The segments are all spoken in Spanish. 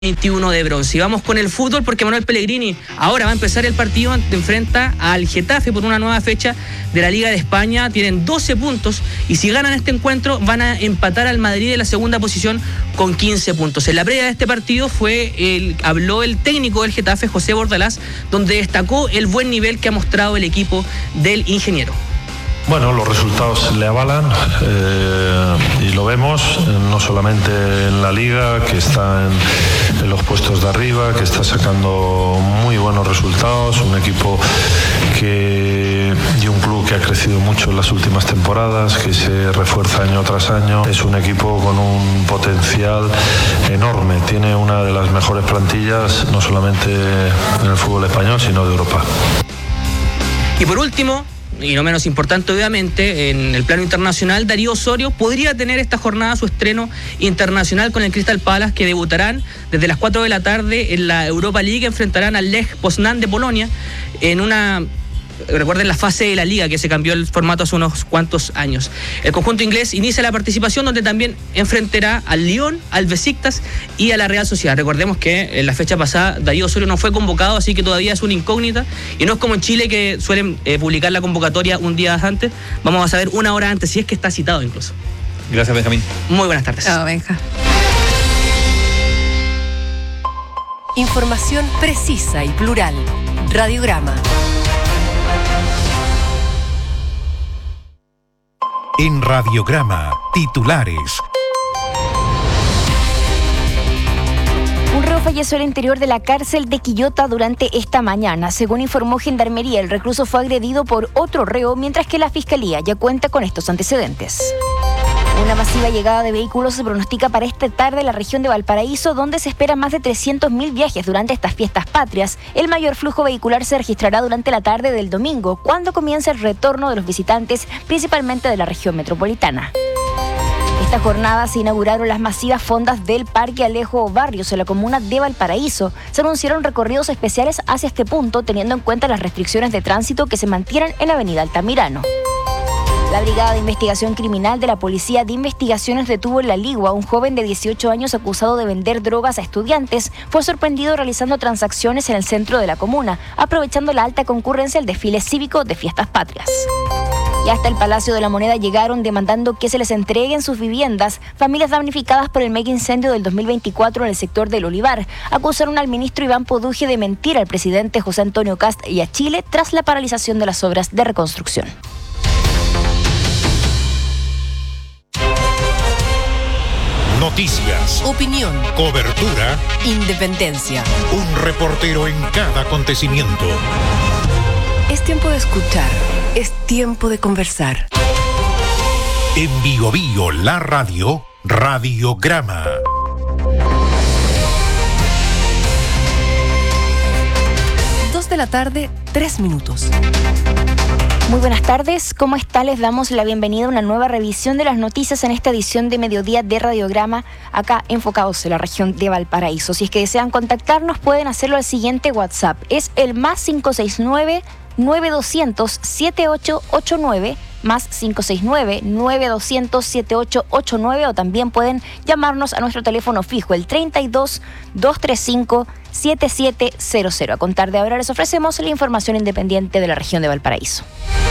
21 de bronce. Y vamos con el fútbol porque Manuel Pellegrini ahora va a empezar el partido, enfrenta al Getafe por una nueva fecha de la Liga de España. Tienen 12 puntos y si ganan este encuentro van a empatar al Madrid en la segunda posición con 15 puntos. En la previa de este partido habló el técnico del Getafe, José Bordalás, donde destacó el buen nivel que ha mostrado el equipo del ingeniero. Bueno, los resultados le avalan y lo vemos no solamente en la Liga, que está en los puestos de arriba, que está sacando muy buenos resultados, un equipo y un club que ha crecido mucho en las últimas temporadas, que se refuerza año tras año. Es un equipo con un potencial enorme, tiene una de las mejores plantillas, no solamente en el fútbol español, sino de Europa. Y por último, y no menos importante obviamente, en el plano internacional, Darío Osorio podría tener esta jornada su estreno internacional con el Crystal Palace, que debutarán desde las 4 de la tarde en la Europa League. Enfrentarán al Lech Poznan de Polonia en una... Recuerden la fase de la Liga, que se cambió el formato hace unos cuantos años. El conjunto inglés inicia la participación, donde también enfrentará al Lyon, al Besiktas y a la Real Sociedad. Recordemos que en la fecha pasada Darío Osorio no fue convocado, así que todavía es una incógnita. Y no es como en Chile, que suelen publicar la convocatoria un día antes. Vamos a saber una hora antes, si es que está citado incluso. Gracias, Benjamín. Muy buenas tardes. Chao, Benja. Información precisa y plural. Radiograma. En Radiograma, titulares. Un reo falleció al interior de la cárcel de Quillota durante esta mañana. Según informó Gendarmería, el recluso fue agredido por otro reo, mientras que la Fiscalía ya cuenta con estos antecedentes. Una masiva llegada de vehículos se pronostica para esta tarde en la región de Valparaíso, donde se esperan más de 300.000 viajes durante estas fiestas patrias. El mayor flujo vehicular se registrará durante la tarde del domingo, cuando comienza el retorno de los visitantes, principalmente de la región metropolitana. Esta jornada se inauguraron las masivas fondas del Parque Alejo Barrios en la comuna de Valparaíso. Se anunciaron recorridos especiales hacia este punto, teniendo en cuenta las restricciones de tránsito que se mantienen en la avenida Altamirano. La Brigada de Investigación Criminal de la Policía de Investigaciones detuvo en La Ligua a un joven de 18 años acusado de vender drogas a estudiantes. Fue sorprendido realizando transacciones en el centro de la comuna, aprovechando la alta concurrencia al desfile cívico de Fiestas Patrias. Y hasta el Palacio de la Moneda llegaron demandando que se les entreguen sus viviendas. Familias damnificadas por el mega incendio del 2024 en el sector del Olivar acusaron al ministro Iván Poduje de mentir al presidente José Antonio Kast y a Chile tras la paralización de las obras de reconstrucción. Noticias, Opinión. cobertura, Independencia. un reportero en cada acontecimiento. Es tiempo de escuchar. Es tiempo de conversar. En Bio Bio, la radio, Radiograma. De la tarde, 3 minutos. Muy buenas tardes, ¿cómo está? Les damos la bienvenida a una nueva revisión de las noticias en esta edición de mediodía de Radiograma, acá enfocados en la región de Valparaíso. Si es que desean contactarnos, pueden hacerlo al siguiente WhatsApp. Es el +569 9200 7889, más 569-9200 7889, o también pueden llamarnos a nuestro teléfono fijo, el 32-235-7700. A contar de ahora les ofrecemos la información independiente de la región de Valparaíso.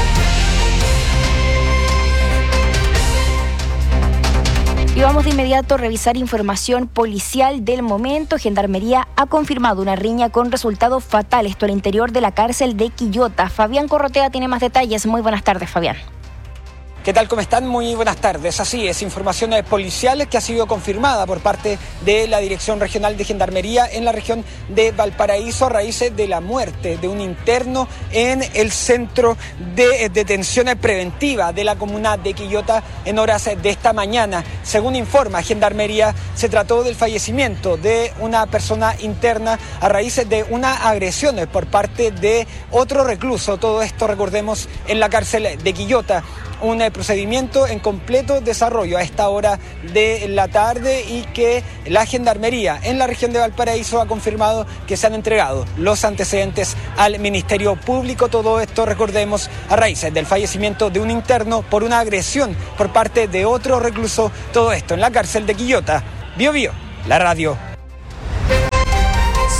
Y vamos de inmediato a revisar información policial del momento. Gendarmería ha confirmado una riña con resultado fatal, esto al interior de la cárcel de Quillota. Fabián Corrotea tiene más detalles. Muy buenas tardes, Fabián. ¿Qué tal? ¿Cómo están? Muy buenas tardes. Así es, información policial que ha sido confirmada por parte de la Dirección Regional de Gendarmería en la región de Valparaíso a raíz de la muerte de un interno en el centro de detención preventiva de la comuna de Quillota en horas de esta mañana. Según informa Gendarmería, se trató del fallecimiento de una persona interna a raíz de una agresión por parte de otro recluso. Todo esto, recordemos, en la cárcel de Quillota. Un procedimiento en completo desarrollo a esta hora de la tarde, y que la Gendarmería en la región de Valparaíso ha confirmado que se han entregado los antecedentes al Ministerio Público. Todo esto, recordemos, a raíz del fallecimiento de un interno por una agresión por parte de otro recluso. Todo esto en la cárcel de Quillota. Bio Bio, la radio.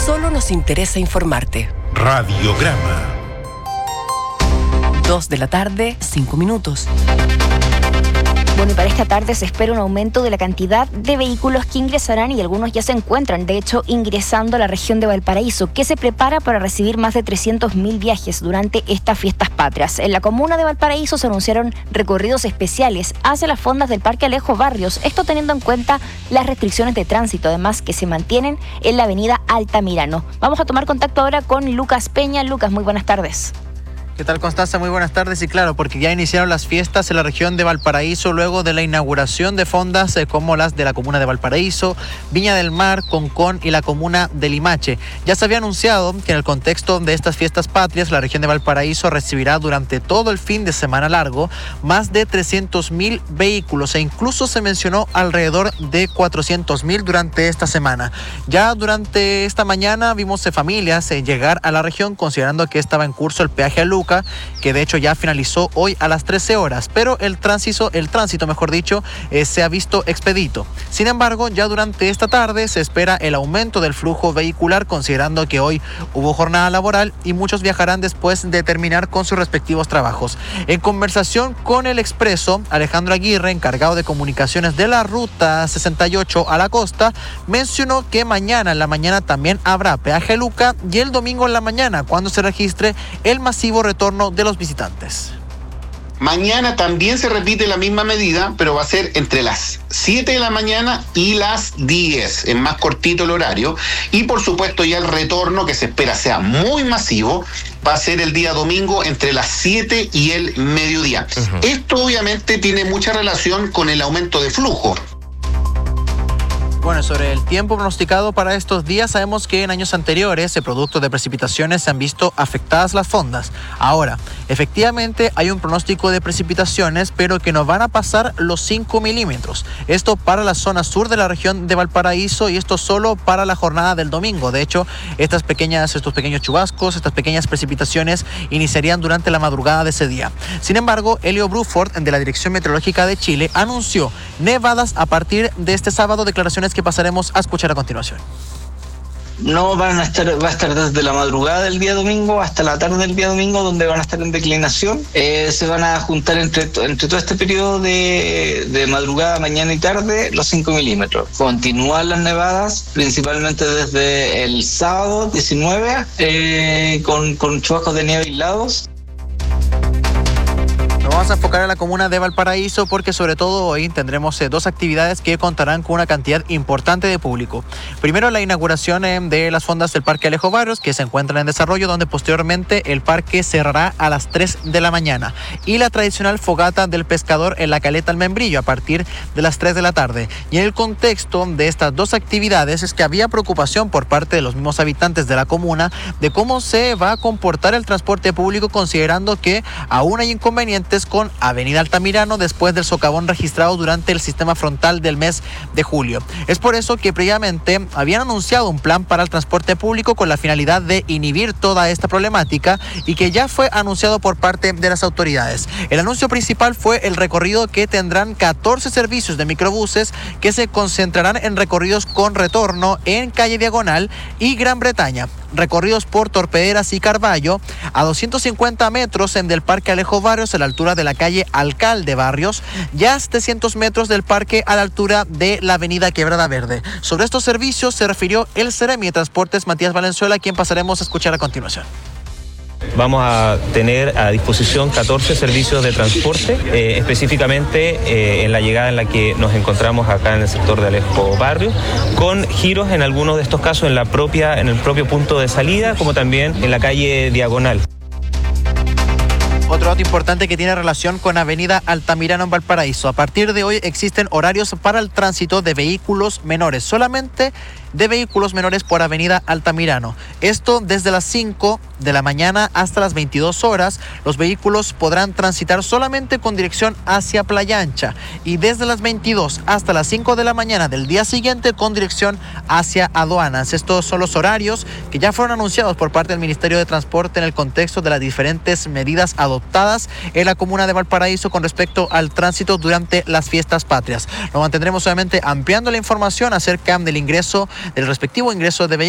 Solo nos interesa informarte. Radiograma. 2 de la tarde, 5 minutos. Bueno, y para esta tarde se espera un aumento de la cantidad de vehículos que ingresarán y algunos ya se encuentran, de hecho, ingresando a la región de Valparaíso, que se prepara para recibir más de 300.000 viajes durante estas fiestas patrias. En la comuna de Valparaíso se anunciaron recorridos especiales hacia las fondas del Parque Alejo Barrios, esto teniendo en cuenta las restricciones de tránsito, además que se mantienen en la avenida Altamirano. Vamos a tomar contacto ahora con Lucas Peña. Lucas, muy buenas tardes. ¿Qué tal, Constanza? Muy buenas tardes. Y claro, porque ya iniciaron las fiestas en la región de Valparaíso luego de la inauguración de fondas como las de la comuna de Valparaíso, Viña del Mar, Concón y la comuna de Limache. Ya se había anunciado que en el contexto de estas fiestas patrias, la región de Valparaíso recibirá durante todo el fin de semana largo más de 300.000 vehículos e incluso se mencionó alrededor de 400.000 durante esta semana. Ya durante esta mañana vimos familias llegar a la región considerando que estaba en curso el peaje a Luca, que de hecho ya finalizó hoy a las 13 horas, pero el tránsito se ha visto expedito. Sin embargo, ya durante esta tarde se espera el aumento del flujo vehicular, considerando que hoy hubo jornada laboral y muchos viajarán después de terminar con sus respectivos trabajos. En conversación con El Expreso, Alejandro Aguirre, encargado de comunicaciones de la Ruta 68 a la costa, mencionó que mañana en la mañana también habrá peaje Luca y el domingo en la mañana cuando se registre el masivo retorno de los visitantes. Mañana también se repite la misma medida, pero va a ser entre las 7 de la mañana y las 10. Es más cortito el horario. Y por supuesto ya el retorno, que se espera sea muy masivo, va a ser el día domingo entre las 7 y el mediodía. Esto obviamente tiene mucha relación con el aumento de flujo. Bueno, sobre el tiempo pronosticado para estos días, sabemos que en años anteriores, producto de precipitaciones, se han visto afectadas las fondas. Ahora, efectivamente hay un pronóstico de precipitaciones, pero que no van a pasar los 5 milímetros. Esto para la zona sur de la región de Valparaíso y esto solo para la jornada del domingo. De hecho, estos pequeños chubascos, estas pequeñas precipitaciones iniciarían durante la madrugada de ese día. Sin embargo, Elio Bruford, de la Dirección Meteorológica de Chile, anunció nevadas a partir de este sábado, declaraciones que pasaremos a escuchar a continuación. No va a estar desde la madrugada del día domingo hasta la tarde del día domingo, donde van a estar en declinación. Se van a juntar entre todo este periodo de madrugada, mañana y tarde los 5 milímetros. Continúan las nevadas, principalmente desde el sábado 19, con chubascos de nieve aislados. Nos vamos a enfocar en la comuna de Valparaíso porque sobre todo hoy tendremos dos actividades que contarán con una cantidad importante de público. Primero, la inauguración de las fondas del Parque Alejo Barrios, que se encuentran en desarrollo, donde posteriormente el parque cerrará a las 3 de la mañana. Y la tradicional fogata del pescador en la Caleta El Membrillo a partir de las 3 de la tarde. Y en el contexto de estas dos actividades es que había preocupación por parte de los mismos habitantes de la comuna de cómo se va a comportar el transporte público, considerando que aún hay inconvenientes con Avenida Altamirano después del socavón registrado durante el sistema frontal del mes de julio. Es por eso que previamente habían anunciado un plan para el transporte público con la finalidad de inhibir toda esta problemática y que ya fue anunciado por parte de las autoridades. El anuncio principal fue el recorrido que tendrán 14 servicios de microbuses que se concentrarán en recorridos con retorno en Calle Diagonal y Gran Bretaña. Recorridos por Torpederas y Carballo a 250 metros del Parque Alejo Barrios a la altura de la calle Alcalde Barrios y a 700 metros del parque a la altura de la avenida Quebrada Verde. Sobre estos servicios se refirió el Seremi de Transportes Matías Valenzuela, quien pasaremos a escuchar a continuación. Vamos a tener a disposición 14 servicios de transporte, específicamente en la llegada en la que nos encontramos acá en el sector de Alejo Barrio, con giros en algunos de estos casos en el propio punto de salida, como también en la calle Diagonal. Otro dato importante que tiene relación con Avenida Altamirano en Valparaíso. A partir de hoy existen horarios para el tránsito de vehículos menores, solamente de vehículos menores por Avenida Altamirano. Esto desde las 5 de la mañana hasta las 22 horas. Los vehículos podrán transitar solamente con dirección hacia Playa Ancha y desde las 22 hasta las 5 de la mañana del día siguiente con dirección hacia Aduanas. Estos son los horarios que ya fueron anunciados por parte del Ministerio de Transporte en el contexto de las diferentes medidas adoptadas en la comuna de Valparaíso con respecto al tránsito durante las fiestas patrias. Nos mantendremos obviamente ampliando la información acerca del respectivo ingreso de vehículos